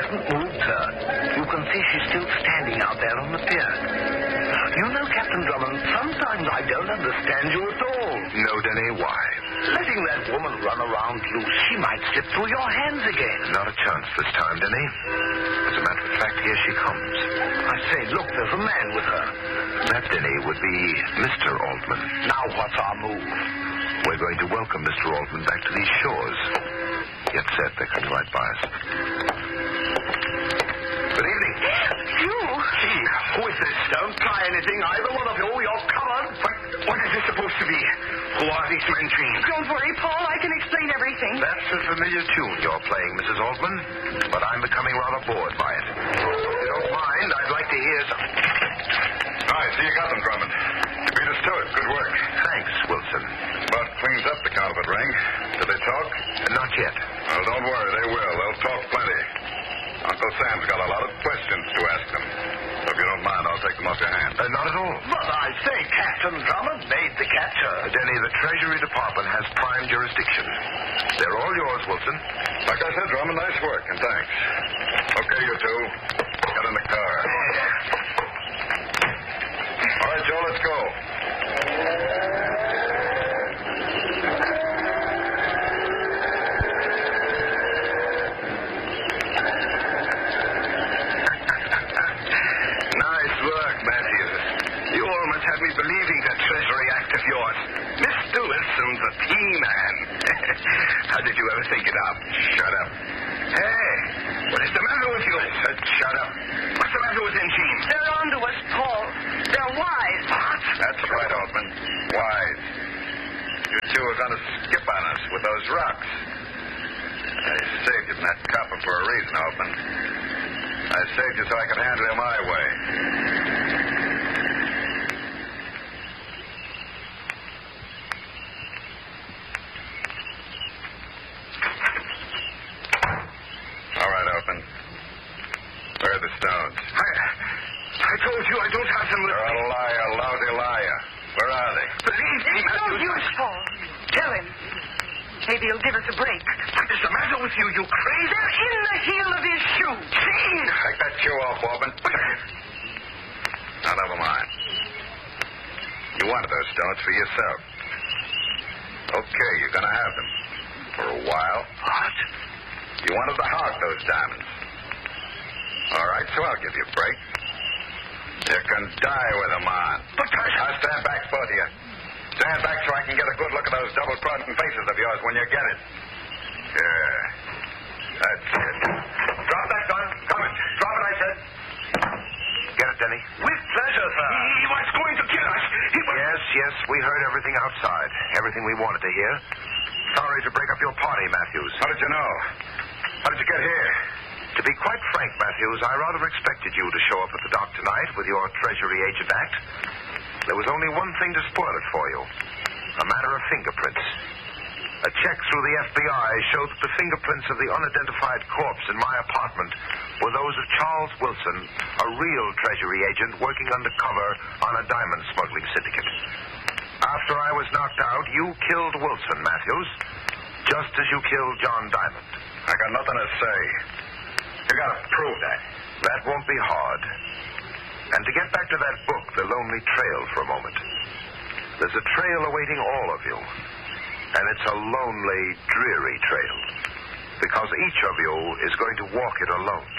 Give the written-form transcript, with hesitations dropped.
hasn't moved, sir. You can see she's still standing out there on the pier. You know, Captain Drummond, sometimes I don't understand you at all. No, Denny, why? Letting that woman run around loose, she might slip through your hands again. Not a chance this time, Denny. As a matter of fact, here she comes. I say, look, there's a man with her. That, Denny, would be Mr. Altman. Now what's our move? We're going to welcome Mr. Altman back to these shores. Get set. They're coming right by us. Good evening. You? Gee, who is this? Don't try anything, either one of you. You're covered. What is this supposed to be? Who are these men, Jean? Don't worry, Paul. I can explain everything. That's a familiar tune you're playing, Mrs. Altman, but I'm becoming rather bored by it. If you don't mind, I'd like to hear some... I see you got them, Drummond. You beat us to it. Good work. Thanks, Wilson. About cleans up the counterfeit ring. Did they talk? Not yet. Well, don't worry. They will. They'll talk plenty. Uncle Sam's got a lot of questions to ask them. So if you don't mind, I'll take them off your hands. Not at all. But I say, Captain Drummond made the capture. Denny, the Treasury Department has prime jurisdiction. They're all yours, Wilson. Like I said, Drummond, nice work, and thanks. Okay, you two. Get in the car. All right, Joe, let's go. Nice work, Matthews. You almost had me believing that Treasury Act of yours. Mr. Wilson's a P-man. How did you ever think it up? Shut up. Hey, what is the matter with you? I said shut up. What's the matter with them, Jean? They're on to us, Paul. They're wise. What? That's right, Altman. Wise. You two are going to skip on us with those rocks. I saved you from that copper for a reason, Altman. I saved you so I could handle you my way. All right, Altman. Where are the stones? I told you I don't have them with You're me. a liar, lousy liar. Where are they? Believe me, It's no Matthews. use, Paul. Tell him. Maybe he'll give us a break. What is the matter with you, you crazy? They're in the heel of his shoe. Jean! Take that shoe off, Altman. Now, never mind. You wanted those stones for yourself. Okay, you're going to have them. For a while. What? You wanted to hog those diamonds. All right, so I'll give you a break. You can die with them on. But Now stand back, both of you. Stand back so I can get a good look at those double-trodden faces of yours when you get it. Yeah. That's it. Drop that gun. Come it. Drop it, I said. Get it, Denny. With pleasure, sir. He was going to kill us. Yes, we heard everything outside. Everything we wanted to hear. Sorry to break up your party, Matthews. How did you know? How did you get here? To be quite frank, Matthews, I rather expected you to show up at the dock tonight with your Treasury Agent Act. There was only one thing to spoil it for you. A matter of fingerprints. A check through the FBI showed that the fingerprints of the unidentified corpse in my apartment were those of Charles Wilson, a real Treasury agent working undercover on a diamond smuggling syndicate. After I was knocked out, you killed Wilson, Matthews, just as you killed John Diamond. I got nothing to say. You got to prove that. That won't be hard. And to get back to that book, The Lonely Trail, for a moment. There's a trail awaiting all of you. And it's a lonely, dreary trail. Because each of you is going to walk it alone.